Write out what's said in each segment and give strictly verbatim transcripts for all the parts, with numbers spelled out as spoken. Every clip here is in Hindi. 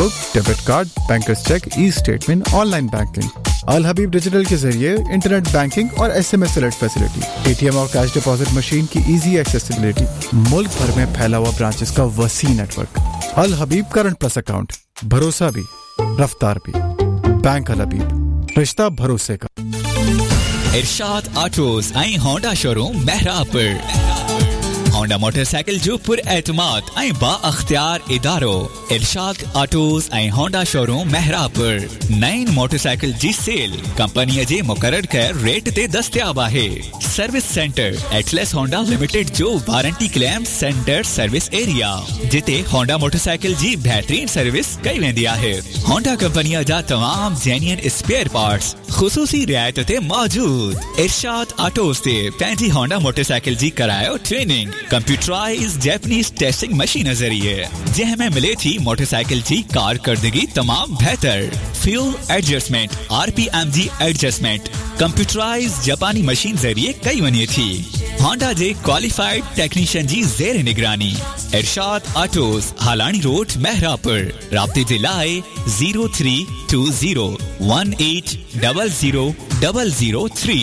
Chequebook, debit card, bankers check, e statement, online banking. अल हबीब डिजिटल के जरिए इंटरनेट बैंकिंग और एसएमएस अलर्ट फैसिलिटी, एटीएम और कैश डिपॉजिट मशीन की इजी एक्सेसिबिलिटी, मुल्क भर में फैला हुआ ब्रांचेस का वसी नेटवर्क। अल हबीब करंट प्लस अकाउंट, भरोसा भी रफ्तार भी। बैंक अल हबीब, रिश्ता भरोसे का। इरशाद ऑटोज ऐं होंडा शोरूम महरापुर। होंडा मोटरसाइकिल जो पुर एतमाद ऐं बा अख्तियार इदारो। इरशाद ऑटोज ऐं होंडा शोरूम महरापुर। नईन मोटरसाइकिल जी सेल कंपनी जे मुकर्रर कर रेट ते दस्तयाब आहे। Service centre Atlas Honda limited जो warranty claim centre service area जिते होंडा मोटरसाइकिल जी बेहतरीन सर्विस कई वेंदी आहे। होंडा कंपनी जा तमाम जेन्युइन स्पेयर पार्ट्स खुसूसी रियायत ते मौजूद। इरशाद ऑटोज ते पंहिंजी होंडा मोटरसाइकिल जी करायो training computerise Japanese testing machine जरिए जंहिंमें मिले थी मोटरसाइकिल जी कारकर्दगी तमाम बेहतर। फ्यूल एडजस्टमेंट, आरपीएम जी एडजस्टमेंट कंप्यूटराइज जापानी मशीन जरिए कई वनी थी। होंडा जे क्वालिफाइड टेक्नीशियन जी जेर निगरानी। इरशाद ऑटोज हालानी रोड महरापुर। राब्ते जे लाए zero three to zero one eight double zero double zero three.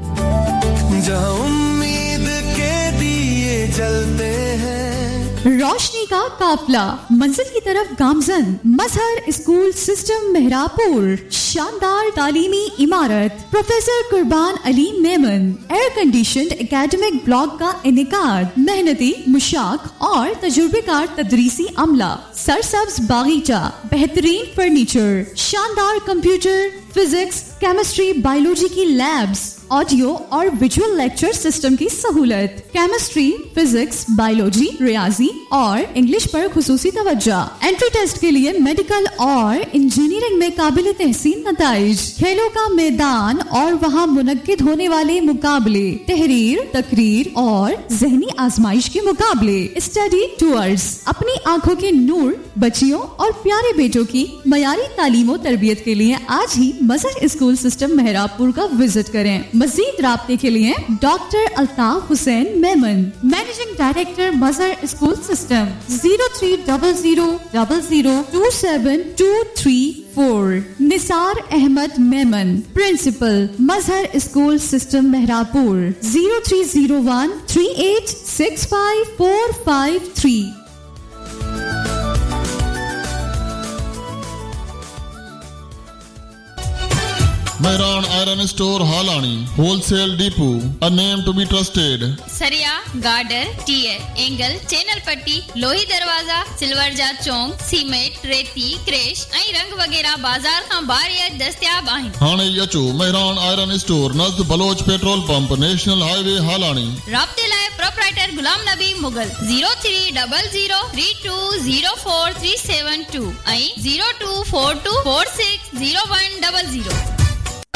जहाँ उम्मीद के दिए जलते हैं, रोशनी का काफिला मंजिल की तरफ गामजन। मजहर स्कूल सिस्टम महरापुर, शानदार तालीमी इमारत, प्रोफेसर कुर्बान Ali Memon, air conditioned academic block का इनेकाद, मेहनती मुशाक और तजुर्बेकार तदरीसी अमला, सरसब्ज बागीचा, बेहतरीन फर्नीचर, शानदार कंप्यूटर, फिजिक्स, केमिस्ट्री, बायोलॉजी की लैब्स, ऑडियो और विजुअल लेक्चर सिस्टम की सहूलत, केमिस्ट्री, फिजिक्स, बायोलॉजी, रियाजी और इंग्लिश पर खुसूसी तवज्जो। एंट्री टेस्ट के लिए मेडिकल और इंजीनियरिंग में काबिल तहसीन नताइज, खेलों का मैदान और वहाँ मुनक्किद होने वाले मुकाबले, तहरीर, तकरीर और जहनी आजमाइश के मुकाबले, स्टडी टूर्स। अपनी आंखों के नूर बच्चियों और प्यारे बेटों की मयारी तालीम और तरबियत के लिए आज ही मजहर स्कूल सिस्टम महरापुर का विजिट करें। मजीद राब्ते के लिए doctor Altaf Hussain Memon, managing director Mazhar school system, zero three double zero double zero to seven to three four. Nisar Ahmad Memon, principal Mazhar school system महरापुर, zero three zero one three eight six five four five three. Mehran Iron Store Halani, Wholesale Depot, a name to be trusted. सरिया, गार्डर, टीयर, एंगल, चैनल पट्टी, लोही दरवाजा, सिल्वर जा चौंक, सीमेंट, रेती, क्रेश, ऐं रंग वगैरह बाजार खां बाहर दस्तयाब आहिनि। हाणे अचो Mehran Iron Store नज़द Bloch petrol pump, national highway हालानी। राब्ते लाइ proprietor Ghulam Nabi Mughal, zero three double zero three to zero four three seven to ऐं zero to four to four six zero one double zero.